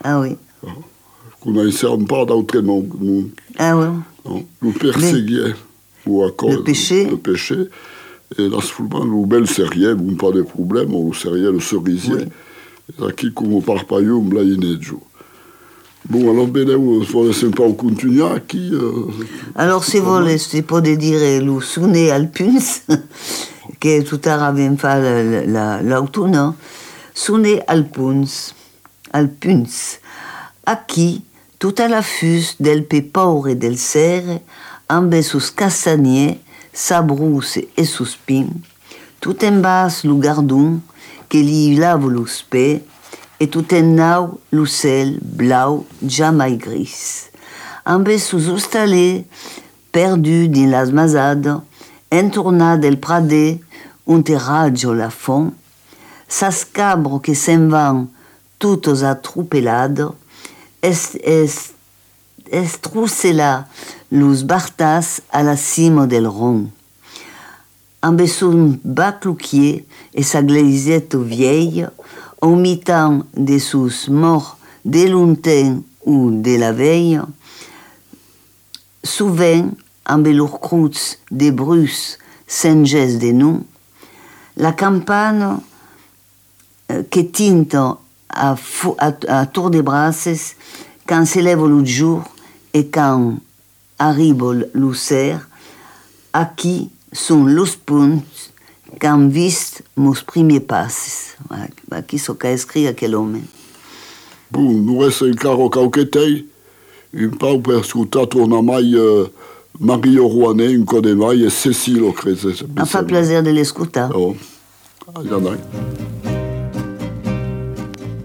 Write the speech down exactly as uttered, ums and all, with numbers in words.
Ah oui. Qu'on n'enseigne pas d'autres noms. Nous, ah oui. Non, nous perséguions ou à cause le péché. Le péché. Et là, souvent, nous bel sérieux, nous pas de problème, on sérieux le cerisier. Et là, qui comme parpaillum, là, il est jour. Bon, alors, ben, vous voulez pas continuer qui euh, Alors, se vuole, si può dire, lo sune alpuns, che tutta raven fa l'autunno, sune alpuns, alpuns, a chi tutta la fus del pe paure del serre, ambe sus castagnier, sabrus e sus pin, tout en bas lu gardun, che li lavo lo spe, et tout en nau l'ucel blau jamais gris. Ambe sus ustale, perdu din las mazades, entourna del prade, un terraggio la fond, sas cabro que se'n van tutos atropelado, est, est, estrucela los bartas a la cima del ron. Ambe son baclouquier et sa glaisette vieille, au mi-temps de sus morts de longtemps ou de la veille, souvent, amb leurs croûtes de brus senges de nous, la campagne euh, que tinte à, à, à tour de brasses quand s'élève le jour et quand arrive le cerf, à qui sont los punts qu'han vist meus premiers passes. Aquí so qu'a escrit aquel homme. Bon, nous reste encara qualquetei, un pau per ascoltar torna mai uh, Mario Rouanet, un code mai, e Cécile, credo. Mi fa piacere di ascoltare. Oh, ah,